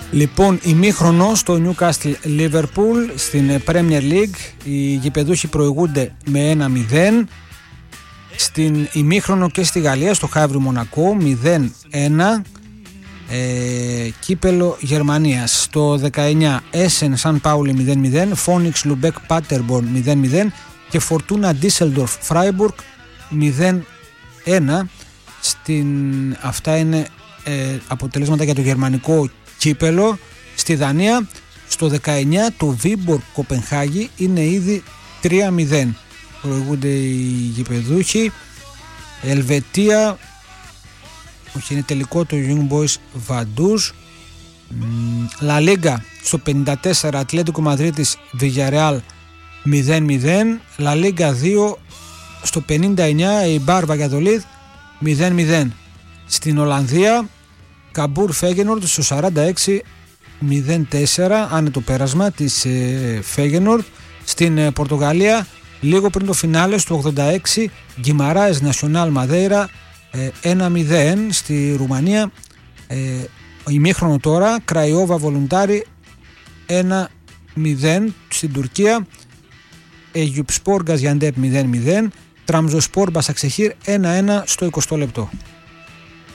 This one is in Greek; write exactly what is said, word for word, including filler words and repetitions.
Λοιπόν, ημίχρονο στο Newcastle Liverpool στην Premier League. Οι γηπεδούχοι προηγούνται με ένα μηδέν. Στην ημίχρονο και στη Γαλλία, στο Χαύριο Μονακό, μηδέν ένα. Ε, κύπελο Γερμανίας. Στο δεκαεννιά Essen Σαν Πάουλη μηδέν μηδέν, Phoenix Lübeck Paderborn μηδέν μηδέν και Fortuna Düsseldorf Freiburg μηδέν ένα. Στην... Αυτά είναι ε, αποτελέσματα για το γερμανικό κύπελο. Στη Δανία στο δεκαεννιά το Viborg Κοπενχάγη είναι ήδη τρία μηδέν. Προηγούνται οι γηπεδούχοι. Ελβετία, όχι, είναι τελικό το Young Boys Vaduz. La Liga στο πενήντα τέσσερα Ατλέτικο Μαδρίτης Villarreal μηδέν μηδέν. La Liga δύο στο πενήντα εννιά η Μπάρ Βαγιαδολίδ μηδέν μηδέν. Στην Ολλανδία Καμπούρ Φέγενορντ στο σαράντα έξι μηδέν τέσσερα, άνετο πέρασμα της Φέγενορντ. Στην ε, Πορτογαλία λίγο πριν το φινάλε στο ογδόντα έξι Γκιμαράες Νασιονάλ Μαδέιρα ένα μηδέν. Στη Ρουμανία ε, ημίχρονο τώρα Κραϊόβα Βολουντάρι ένα μηδέν. Στην Τουρκία Αιγιουπспor Γκαζιαντέπ μηδέν μηδέν. Τραμζοσπόρ Μπασαξεχήρ ένα ένα στο εικοστό λεπτό.